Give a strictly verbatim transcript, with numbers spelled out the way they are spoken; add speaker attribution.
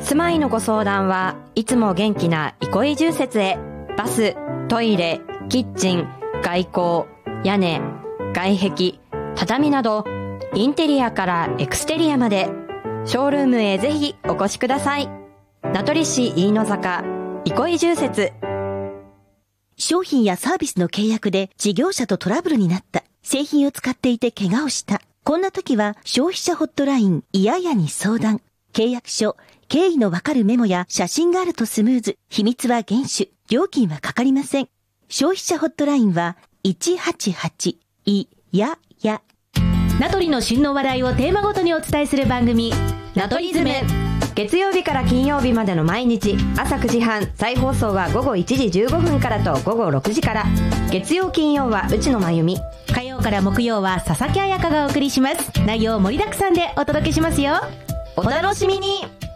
Speaker 1: 住まいのご相談はいつも元気な憩い住設へ。バス、トイレ、キッチン、外構、屋根、外壁、畳などインテリアからエクステリアまでショールームへぜひお越しください。名取市飯野坂憩い住設。
Speaker 2: 商品やサービスの契約で事業者とトラブルになった。製品を使っていて怪我をした。こんな時は消費者ホットラインいややに相談。契約書、経緯のわかるメモや写真があるとスムーズ。秘密は厳守。料金はかかりません。消費者ホットラインはいちはちはちいやや。
Speaker 3: 名取の旬の話題をテーマごとにお伝えする番組、名取ズメ。
Speaker 1: 月曜日から金曜日までの毎日朝くじはん、再放送は午後いちじじゅうごふんからと午後ろくじから。月曜金曜は内野真由美、
Speaker 3: 火曜から木曜は佐々木彩香がお送りします。内容盛りだくさんでお届けしますよ。
Speaker 1: お楽しみに。